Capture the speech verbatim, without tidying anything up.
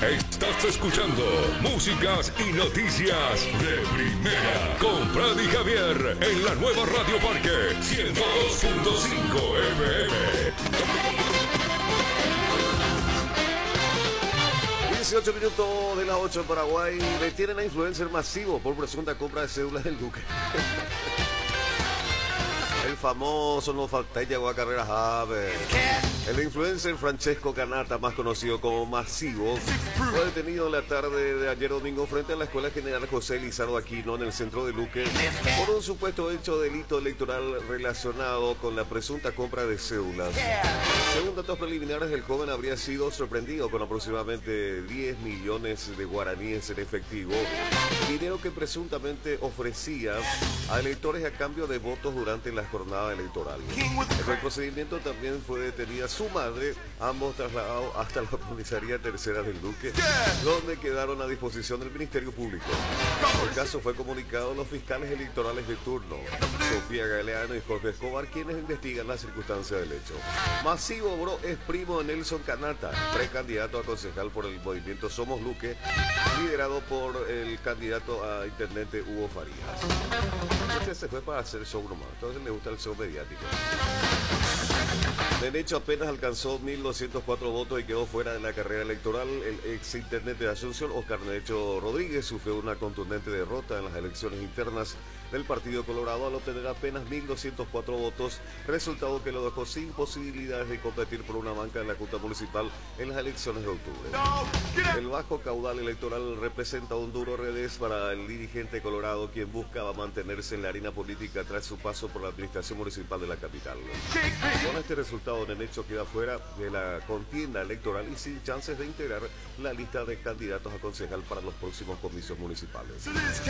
Estás escuchando músicas y noticias de primera con Freddy Javier en la nueva Radio Parque ciento dos punto cinco F M. dieciocho minutos de las ocho en Paraguay. Detienen a influencer masivo por presunta compra de cédulas del Duque. El famoso no falta llegó a Carreras Ave. El influencer Francesco Canata, más conocido como Masivo, fue detenido en la tarde de ayer domingo frente a la Escuela General José Lizardo Aquino en el centro de Luque por un supuesto hecho de delito electoral relacionado con la presunta compra de cédulas. Según datos preliminares, el joven habría sido sorprendido con aproximadamente diez millones de guaraníes en efectivo, dinero que presuntamente ofrecía a electores a cambio de votos durante la jornada electoral. En el procedimiento también fue detenida su madre, ambos trasladados hasta la comisaría tercera del Duque, donde quedaron a disposición del Ministerio Público. El caso fue comunicado a los fiscales electorales de turno, Sofía Galeano y Jorge Escobar, quienes investigan las circunstancias del hecho. Masivo, bro, es primo de Nelson Canata, precandidato a concejal por el movimiento Somos Luque, liderado por el candidato a intendente Hugo Farías. Este se fue para hacer show nomás, entonces le gusta el show mediático. De hecho, apenas alcanzó mil doscientos cuatro votos y quedó fuera de la carrera electoral. El ex intendente de Asunción, Oscar Necho Rodríguez, sufrió una contundente derrota en las elecciones internas del Partido Colorado al obtener apenas mil doscientos cuatro votos, resultado que lo dejó sin posibilidades de competir por una banca en la Junta Municipal en las elecciones de octubre. El bajo caudal electoral representa un duro revés para el dirigente colorado, quien buscaba mantenerse en la arena política tras su paso por la administración municipal de la capital. Con este resultado, Nenecho queda fuera de la contienda electoral y sin chances de integrar la lista de candidatos a concejal para los próximos comicios municipales.